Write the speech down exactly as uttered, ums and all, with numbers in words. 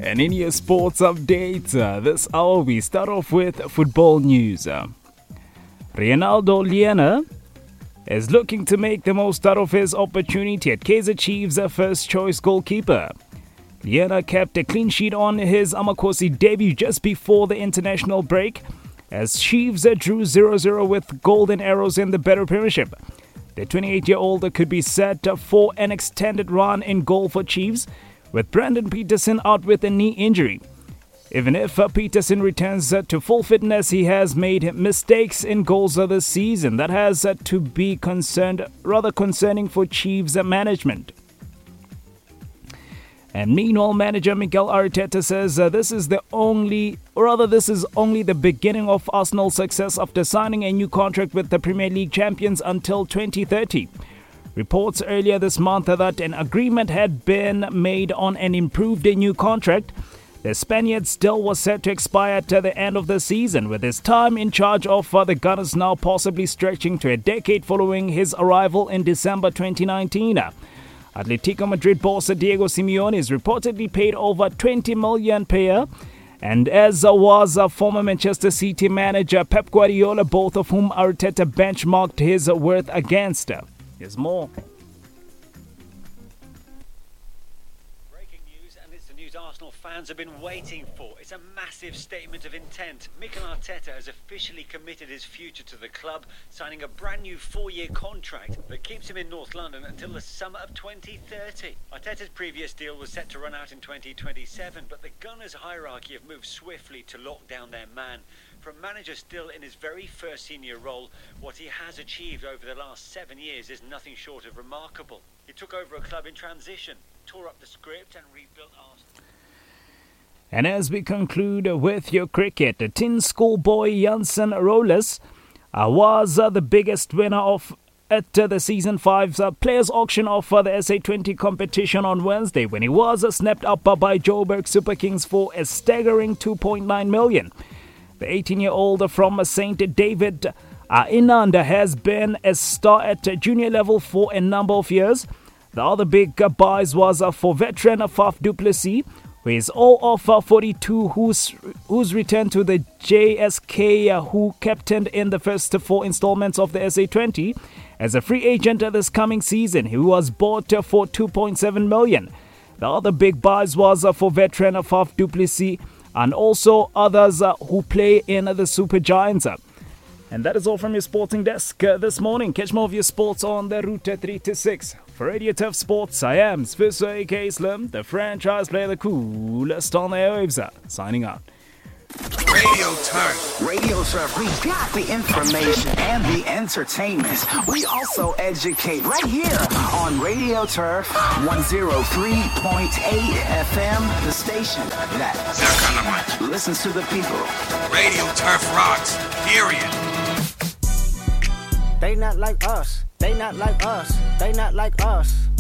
And in your sports update, uh, this hour we start off with football news. Uh, Ronaldo Liena is looking to make the most out of his opportunity at Kaizer Chiefs' first choice goalkeeper. Liena kept a clean sheet on his Amakosi debut just before the international break, as Chiefs drew zero zero with Golden Arrows in the Better Premiership. The twenty-eight-year-old could be set for an extended run in goal for Chiefs, with Brandon Peterson out with a knee injury. Even if Peterson returns to full fitness, he has made mistakes in goals this season. That has to be concerned, rather concerning for Chiefs management. And meanwhile, manager Mikel Arteta says uh, this is the only, or rather this is only the beginning of Arsenal's success after signing a new contract with the Premier League champions until twenty thirty. Reports earlier this month that an agreement had been made on an improved new contract. The Spaniard's deal was set to expire at the end of the season, with his time in charge of the Gunners now possibly stretching to a decade following his arrival in December twenty nineteen. Atletico Madrid boss Diego Simeone is reportedly paid over twenty million per year, and as was former Manchester City manager Pep Guardiola, both of whom Arteta benchmarked his worth against. Here's more. Breaking news, and it's the news Arsenal fans have been waiting for. It's a massive statement of intent. Mikel Arteta has officially committed his future to the club, signing a brand new four-year contract that keeps him in North London until the summer of twenty thirty. Arteta's previous deal was set to run out in twenty twenty-seven, but the Gunners' hierarchy have moved swiftly to lock down their man. For a manager still in his very first senior role, what he has achieved over the last seven years is nothing short of remarkable. He took over a club in transition, tore up the script and rebuilt Arsenal. And as we conclude with your cricket, the Tin schoolboy Jansen Robles uh, was uh, the biggest winner of at uh, the Season five's uh, Players Auction of uh, the S A twenty competition on Wednesday, when he was uh, snapped up uh, by Joburg Super Kings for a staggering two point nine million. The eighteen-year-old from Saint David uh, Inanda has been a star at uh, junior level for a number of years. The other big uh, buys was uh, for veteran Faf du Plessis, who is all of uh, forty-two, who's, who's returned to the J S K, uh, who captained in the first four installments of the S A twenty. As a free agent this coming season, he was bought uh, for two point seven million. The other big buys was uh, for veteran Faf du Plessis, and also others uh, who play in the Super Giants. And that is all from your sporting desk uh, this morning. Catch more of your sports on the Route three to six. For Radio Turf Sports, I am Sviso aka Slim, the franchise player, the coolest on the airwaves. Uh, signing out. Radio Turf. Radio Turf, we got the information and the entertainment. We also educate right here on Radio Turf one oh three point eight F M, the station that Dynamite. listens to the people. Radio Turf rocks, period. They not like us. They not like us. They not like us.